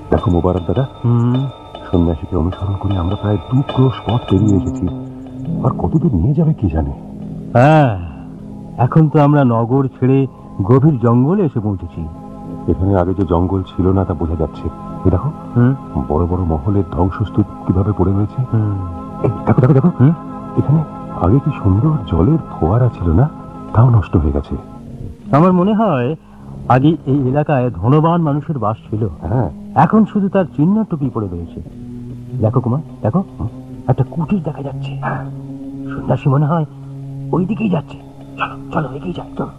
দেখো মোবারক দাদা, সন্ন্যাসীকে অনুসরণ করে আমরা প্রায় 2 ক্রোশ পথ পেরিয়ে এসেছি। আর কতদূর নিয়ে যাবে কি জানে। হ্যাঁ, এখন তো আমরা নগর ছেড়ে গভীর জঙ্গলে এসে পৌঁছেছি। এখানে আগে যে জঙ্গল ছিল না তা বোঝা যাচ্ছে। দেখো বড় বড় মহলের ধ্বংসস্তূপ কিভাবে পড়ে রয়েছে। দেখো দেখো দেখো, এখানে আগে কি সুন্দর জলের ফোয়ারা ছিল না, তাও নষ্ট হয়ে গেছে। আমার মনে হয় আগে এই এলাকায় ধনবান মানুষের বাস ছিল। হ্যাঁ, এখন শুধু তার চিহ্ন টুপি পড়ে রয়েছে। দেখো কুমার, দেখো একটা কুটির দেখা যাচ্ছে। সন্ন্যাসী মনে হয় ওই দিকেই যাচ্ছে। চলো চলো, এগিয়ে যাই। চলো।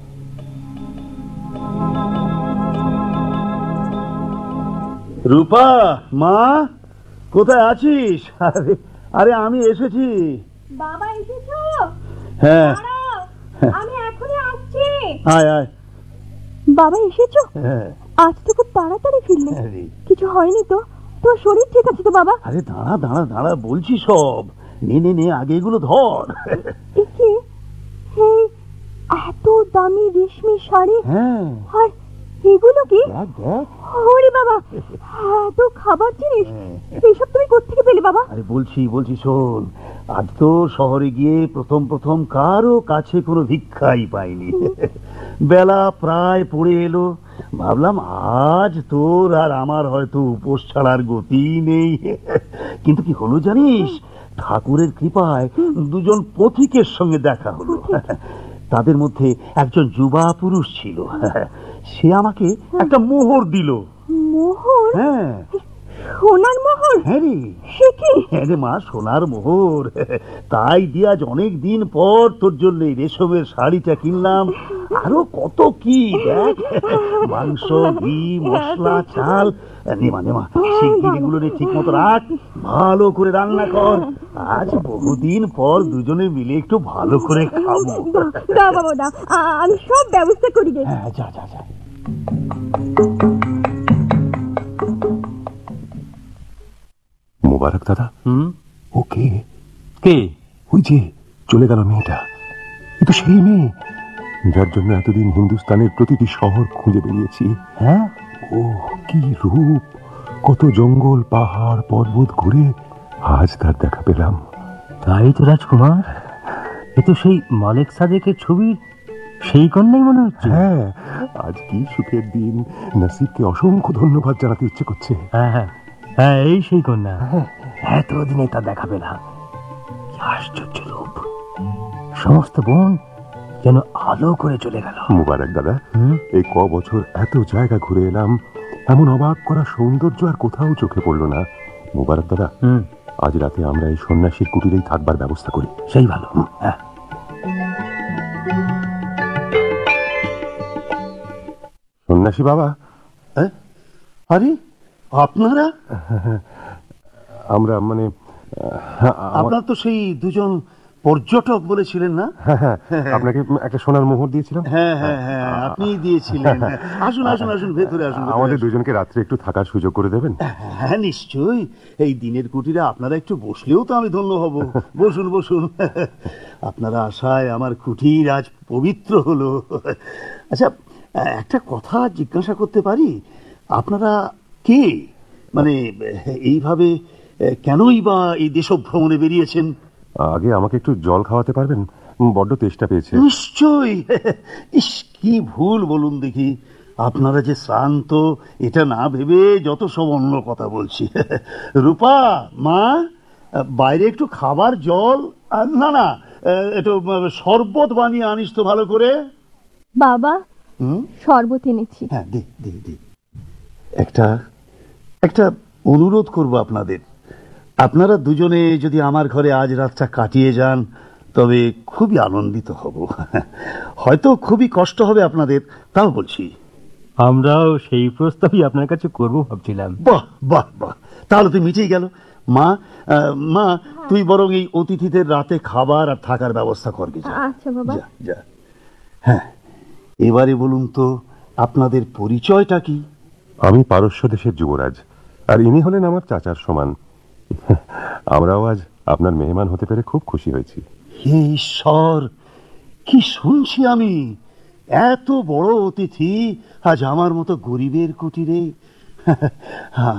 রূপা, মা, কোথায় আছিস? আরে আরে আমি এসেছি। বাবা এসেছো? হ্যাঁ, আমি এখনই আসছি। আয় আয়। বাবা এসেছো? হ্যাঁ। আজ তো খুব তাড়াতাড়ি ফিরলে। কিছু হয়নি তো? তোর শরীর ঠিক আছে তো বাবা? আরে দাঁড়া দাঁড়া দাঁড়া, বলছি সব। নে নে নে, আগে এগুলো ধর। একে এই এত দামি রেশমি শাড়ি। হ্যাঁ। আর এগুলো কি? দেখ দেখ। ওরে বাবা, এত খাবার জিনিস এসব তুমি কোত্থেকে পেলে বাবা? আরে বলছি শোন, আজ তো শহরে গিয়ে প্রথম কারো কাছে কোনো ভিক্ষাই পাইনি। বেলা প্রায় পড়ে এলো, ভাবলাম আজ তোর আর আমার হয়তো উপোস ছাড়ার গতি নেই। কিন্তু কি হলো জানিস, ঠাকুরের কৃপায় দুজন পথিকের সঙ্গে দেখা হলো। তাদের মধ্যে একজন যুবা পুরুষ ছিল। সে আমাকে একটা মোহর দিল। মোহর? হ্যাঁ, সোনার মোহর? হ্যাঁ রে। সে কি? হ্যাঁ রে মা, সোনার মোহর। তাই দিয়ে আজ অনেক দিন পর তোর জন্য এই রেশমের শাড়িটা কিনলাম। আরো কত কি দেখ, মাংস, ঘি, মশলা, চাল। নেমা নেমা, শিগগিরিগুলো ঠিক মতো রাখ, ভালো করে রান্না কর। আজ বহুদিন পর দুজনে মিলে একটু ভালো করে খাবো। দাও বাবা দাও, আমি সব ব্যবস্থা করি রে। হ্যাঁ, যা যা যা। মোবারক দাদা, ও কে? কে? ওই যে চলে গেল মেয়েটা। এ তো সেই মেয়ে যার জন্য এতদিন হিন্দুস্তানের প্রতিটি শহর খুঁজে বেরিয়েছি। হ্যাঁ, ও কি রূপ! কত জঙ্গল, পাহাড়, পর্বত ঘুরে আজ তার দেখা পেলাম। তাই তো রাজকুমার, এ তো সেই মালেক সাদেকের ছবির সেই কন্যাই মনে হচ্ছে। হ্যাঁ, আজ কি সুখের দিন। নাসিবকে অসংখ্য ধন্যবাদ জানাতে ইচ্ছে করছে। হ্যাঁ হ্যাঁ হ্যাঁ, এই সেই কন্যা। এতদিনে তা দেখা পেলাম। কি আশ্চর্য রূপ! সমস্ত বন যেন আলো করে চলে গেল। মুবারক দাদা, এই ক বছর এত জায়গা ঘুরে এলাম, এমন অবাক করা সৌন্দর্য আর কোথাও চোখে পড়লো না। মুবারক দাদা, আজ রাতে আমরা এই সন্ন্যাসীর কুটিরেই থাকবার ব্যবস্থা করি। সেই ভালো। হ্যাঁ। সন্ন্যাসী বাবা। আরে আপনারা? আমরা মানে আপনার তো সেই দুজন পর্যটক বলেছিলেন না? আপনাকে একটা সোনার মোহর দিয়েছিলাম। হ্যাঁ হ্যাঁ হ্যাঁ, আপনি দিয়েছিলেন। আসুন আসুন আসুন, ভেতরে আসুন। আমাদের দুজনকে রাত্রে একটু থাকার সুযোগ করে দেবেন? হ্যাঁ নিশ্চয়ই। এই দিনের কুটিরে আপনারা একটু বসলেও তো আমি ধন্য হব। বসুন বসুন। আপনারা আসায় আমার কুটির আজ পবিত্র হলো। আচ্ছা, একটা কথা জিজ্ঞাসা করতে পারি? আপনারা কে? মানে এইভাবে কেনই বা এই দেশভ্রমণে বেরিয়েছেন? আগে আমাকে একটু জল খাওয়াতে পারবেন? বড্ড তেষ্টা পেয়েছে। নিশ্চয়ই। ইস, কি ভুল বলুন দেখি। আপনারা যে শ্রান্ত এটা না ভেবে যত সব অন্য কথা বলছি। রূপা, মা, বাইরে একটু খাবার, জল, না না একটু শরবত বানিয়ে আনিস তো ভালো করে। বাবা, শরবত এনেছি। হ্যাঁ, দে দে দে। একটা অনুরোধ করব আপনাদের। আপনারা দুজনে যদি আমার ঘরে আজ রাতটা কাটিয়ে যান তবে খুবই আনন্দিত হব। হয়তো খুবই কষ্ট হবে আপনাদের, তাও বলছি। আমরাও সেই প্রস্তাবই আপনার কাছে করব ভাবছিলাম। বাহ বাহ বাহ, তাহলে তো মিটেই গেল। মা, মা, তুই বরং এই অতিথিদের রাতে খাবার আর থাকার ব্যবস্থা করবি। আচ্ছা বাবা। যা যা। হ্যাঁ, এবারে বলুন তো আপনাদের পরিচয়টা কি? আমি পারস্য দেশের যুবরাজ, আর ইনি হলেন আমার চাচার সমান। আমরাও আজ আপনার মেহমান হতে পেরে খুব খুশি হয়েছি। হে ঈশ্বর, কি শুনছি আমি! এত বড় অতিথি আজ আমার মতো গরিবের কুটিরে।